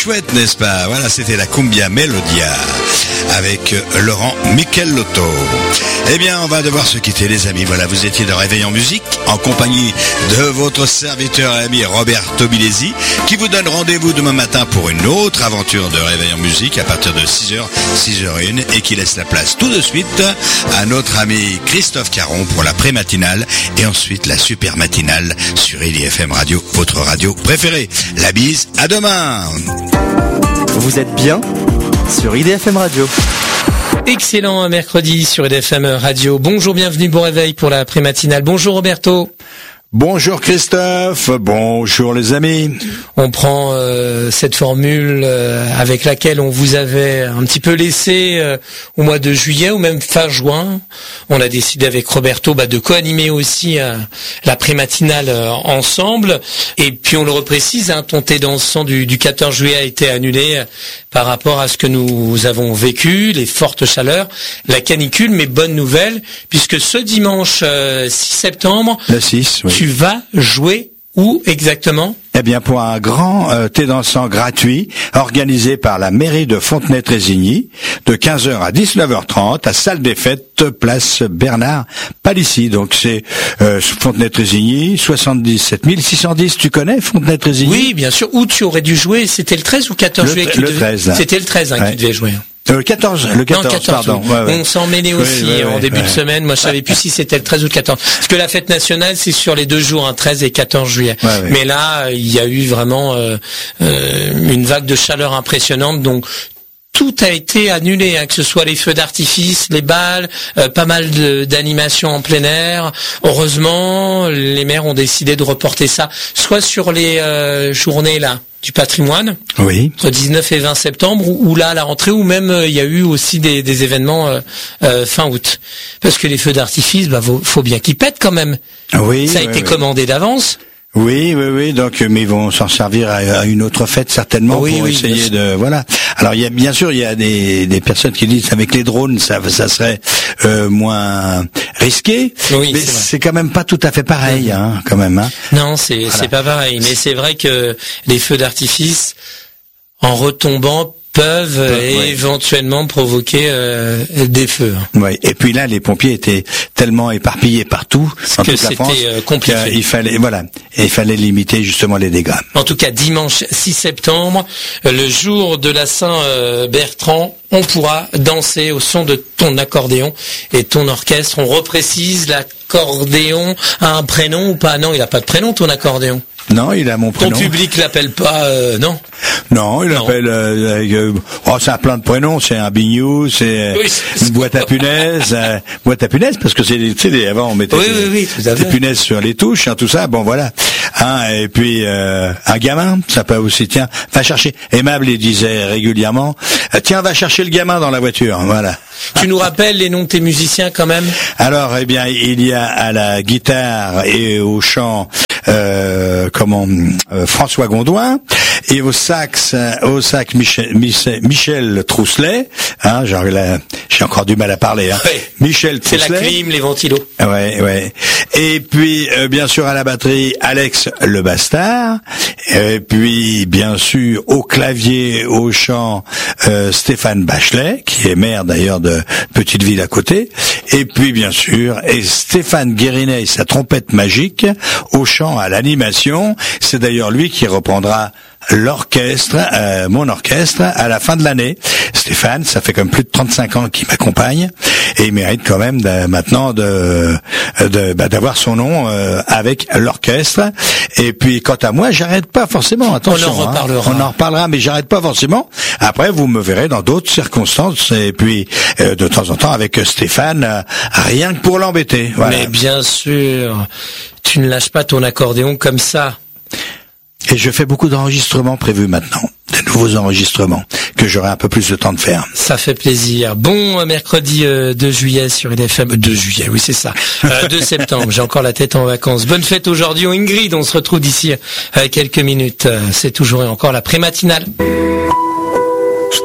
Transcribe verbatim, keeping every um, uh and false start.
Chouette, n'est-ce pas? Voilà, c'était la Cumbia Melodia avec Laurent Michelotto. Eh bien, on va devoir se quitter, les amis. Voilà, vous étiez de Réveil en musique en compagnie de votre serviteur et ami Roberto Bilesi, qui vous donne rendez-vous demain matin pour une autre aventure de Réveil en musique à partir de six heures, six heures une, et qui laisse la place tout de suite à notre ami Christophe Caron pour la pré-matinale et ensuite la super matinale sur I D F M Radio, votre radio préférée. La bise, à demain. Vous êtes bien sur I D F M Radio. Excellent mercredi sur I D F M Radio. Bonjour, bienvenue, bon réveil pour la pré-matinale. Bonjour Roberto. Bonjour Christophe, bonjour les amis. On prend euh, cette formule euh, avec laquelle on vous avait un petit peu laissé euh, au mois de juillet ou même fin juin. On a décidé avec Roberto bah, de co-animer aussi euh, la pré-matinale euh, ensemble. Et puis on le reprécise, hein, ton thé dansant du, du quatorze juillet a été annulé euh, par rapport à ce que nous avons vécu, les fortes chaleurs, la canicule, mais bonne nouvelle, puisque ce dimanche euh, six septembre, le six, oui. Tu vas jouer où exactement? Eh bien, pour un grand euh, thé dansant gratuit organisé par la mairie de Fontenay-Trésigny de quinze heures à dix-neuf heures trente à salle des fêtes, place Bernard Palissy. Donc c'est euh, Fontenay-Trésigny, soixante-dix-sept mille six cent dix. Tu connais Fontenay-Trésigny? Oui, bien sûr. Où tu aurais dû jouer? C'était le treize ou quatorze le, juillet que tu le devais... treize. Là. C'était le treize hein, ouais. que tu devais jouer. Euh, le quatorze, le quatorze, non, quatorze pardon. Oui. Ouais, ouais. On s'en mêlait aussi oui, ouais, en ouais, début ouais. de semaine. Moi, je savais plus si c'était le treize ou le quatorze. Parce que la fête nationale, c'est sur les deux jours, hein, treize et quatorze juillet. Ouais, ouais. Mais là, il y a eu vraiment euh, euh, une vague de chaleur impressionnante. Donc, tout a été annulé, hein, que ce soit les feux d'artifice, les balles, euh, pas mal de, d'animations en plein air. Heureusement, les maires ont décidé de reporter ça, soit sur les euh, journées là du patrimoine, oui, entre dix-neuf et vingt septembre, ou, ou là à la rentrée, ou même euh, il y a eu aussi des, des événements euh, euh, fin août. Parce que les feux d'artifice, bah faut, faut bien qu'ils pètent quand même. Oui, ça a oui, été oui. commandé d'avance. Oui, oui, oui. Donc, mais ils vont s'en servir à, à une autre fête certainement oui, pour oui, essayer de voilà. Alors, il y a bien sûr, il y a des, des personnes qui disent avec les drones, ça, ça serait euh, moins risqué. Oui, mais c'est, c'est quand même pas tout à fait pareil, hein, quand même. Hein. Non, c'est voilà. c'est pas pareil. Mais c'est vrai que les feux d'artifice, en retombant, peuvent euh, ouais. éventuellement provoquer euh, des feux. Oui. Et puis là, les pompiers étaient tellement éparpillés partout en que toute la France c'était compliqué. Il fallait, voilà, et il fallait limiter justement les dégâts. En tout cas, dimanche six septembre, le jour de la Saint-Bertrand, on pourra danser au son de ton accordéon et ton orchestre. On reprécise, l'accordéon a un prénom ou pas? Non, il a pas de prénom, ton accordéon. Non, il a mon prénom. Ton public l'appelle pas, euh, non? Non, il l'appelle. Euh, euh, oh, c'est un plein de prénoms. C'est un bignou, c'est oui, une boîte à punaises, euh, boîte à punaises, parce que c'est, tu sais, des, avant on mettait oui, des, oui, oui, des punaises sur les touches, hein, tout ça. Bon, voilà. Hein, et puis euh, un gamin, ça peut aussi. Tiens, va chercher. Aimable, il disait régulièrement. Tiens, va chercher le gamin dans la voiture. Voilà. Tu nous rappelles les noms de tes musiciens quand même? Alors, eh bien, il y a à la guitare et au chant. Euh, comment euh, François Gondouin, et au sax au sax Michel, Michel, Michel Trousselet, hein, genre là, j'ai encore du mal à parler, hein. Ouais. Michel Trousselet. C'est la clim, les ventilos. Ouais, ouais. Et puis euh, bien sûr à la batterie Alex Le Bastard, et puis bien sûr au clavier, au chant euh, Stéphane Bachelet, qui est maire d'ailleurs de petite ville à côté, et puis bien sûr et Stéphane Guérinet, sa trompette magique, au chant, à l'animation. C'est d'ailleurs lui qui reprendra l'orchestre, euh, mon orchestre, à la fin de l'année. Stéphane, ça fait comme plus de trente-cinq ans qu'il m'accompagne et il mérite quand même de, maintenant de, de bah, d'avoir son nom euh, avec l'orchestre. Et puis quant à moi, j'arrête pas forcément. Attention, on en reparlera. Hein, on en reparlera, mais j'arrête pas forcément. Après, vous me verrez dans d'autres circonstances et puis euh, de temps en temps avec Stéphane, euh, rien que pour l'embêter. Voilà. Mais bien sûr, tu ne lâches pas ton accordéon comme ça. Et je fais beaucoup d'enregistrements prévus maintenant, de nouveaux enregistrements, que j'aurai un peu plus de temps de faire. Ça fait plaisir. Bon mercredi euh, deux juillet sur I D F M. deux juillet, oui c'est ça. Euh, deux septembre, j'ai encore la tête en vacances. Bonne fête aujourd'hui Ingrid, on se retrouve d'ici euh, quelques minutes. Euh, c'est toujours et encore la pré-matinale.